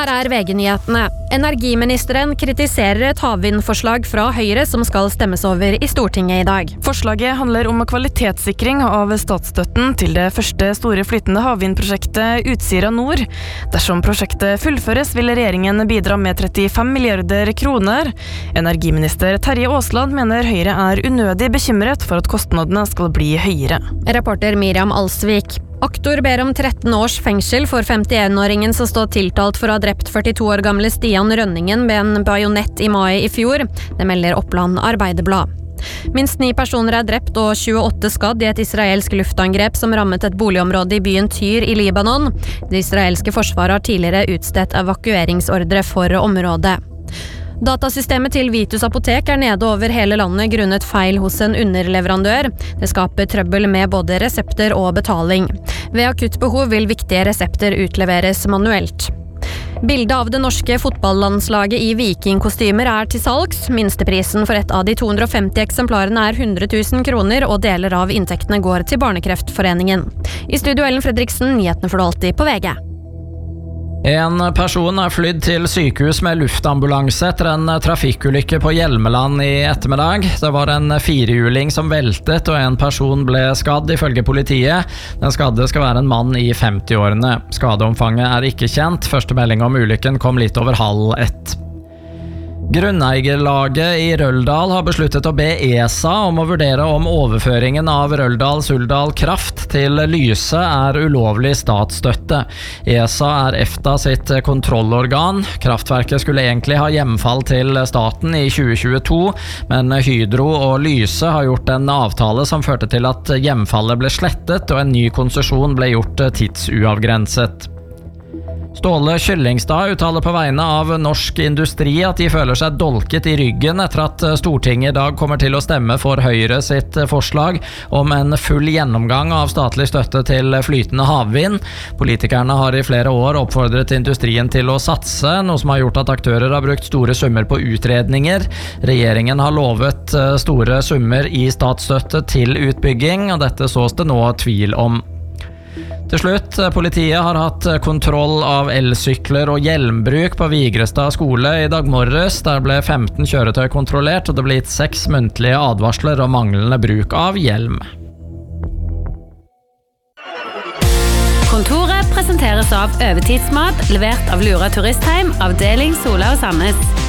Her VG-nyhetene. Energiministeren kritiserer et havvindforslag fra Høyre som skal stemmes over i Stortinget i dag. Forslaget handler om kvalitetssikring av statsstøtten til det første store flytende havvindprosjektet Utsira Nord. Dersom prosjektet fullføres, vil regjeringen bidra med 35 milliarder kroner. Energiminister Terje Aasland mener Høyre er unødig bekymret for at kostnadene skal bli høyere. Reporter Miriam Alsvik. Aktor ber om 13 års fengsel for 51-åringen som står tiltalt for å ha drept 42 år gamle Stian Rønningen med en bajonett i mai i fjor. Det melder Oppland Arbeiderblad. Minst 9 personer er drept og 28 skadd i et israelsk luftangrep som rammet et boligområde i byen Tyr i Libanon. Det israelske forsvaret har tidligere utstedt evakueringsordre for området. Datasystemet til Vitus Apotek er nede over hele landet grunnet feil hos en underleverandør. Det skaper trøbbel med både resepter og betaling. Ved akutt behov vil viktige resepter utleveres manuelt. Bildet av det norske fotballandslaget i vikingkostymer er til salgs. Minsteprisen for et av de 250 eksemplarene er 100 000 kroner, og deler av inntektene går til Barnekreftforeningen. I studio Ellen Fredriksen, nyhetene får du alltid på VG. En person er flydd til sykehus med luftambulanse etter en trafikkulykke på Hjelmeland i ettermiddag. Det var en 4-hjuling som veltet, og en person ble skadd ifølge politiet. Den skadde skal være en mann i 50-årene. Skadeomfanget er ikke kjent. Første melding om ulykken kom litt over 12:30. Grunneierlaget i Røldal har besluttet å be ESA om å vurdere om overføringen av Røldal-Suldal Kraft til Lyse er ulovlig statsstøtte. ESA er EFTA sitt kontrollorgan. Kraftverket skulle egentlig ha hjemfall til staten i 2022, men Hydro og Lyse har gjort en avtale som førte til at hjemfallet ble slettet og en ny konsesjon ble gjort tidsuavgrenset. Ståle Kyllingstad uttaler på vegne av norsk industri at de føler seg dolket i ryggen etter at Stortinget i dag kommer til å stemme for Høyre sitt forslag om en full gjennomgang av statlig støtte til flytende havvind. Politikerne har i flere år oppfordret industrien til å satse, noe som har gjort at aktører har brukt store summer på utredninger. Regjeringen har lovet store summer i statsstøtte til utbygging, og dette sås det nå tvil om. Til slutt, politiet har hatt kontroll av elsykler og hjelmbruk på Vigrestad skole i dag morges. Der ble 15 kjøretøy kontrollert, og det ble gitt 6 muntlige advarsler om manglende bruk av hjelm. Kontoret presenteres av Øvetidsmat, levert av Lura Turistheim, avdeling Sola og Sandnes.